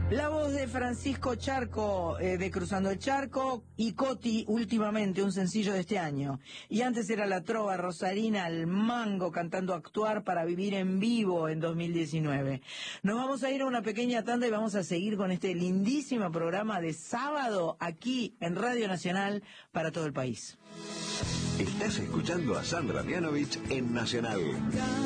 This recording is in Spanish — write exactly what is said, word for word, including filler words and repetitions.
La voz de Francisco Charco, eh, de Cruzando el Charco, y Coti, últimamente, un sencillo de este año. Y antes era la trova rosarina al mango cantando Actuar para vivir en vivo en dos mil diecinueve. Nos vamos a ir a una pequeña tanda y vamos a seguir con este lindísimo programa de sábado aquí en Radio Nacional para todo el país. Estás escuchando a Sandra Mianovich en Nacional.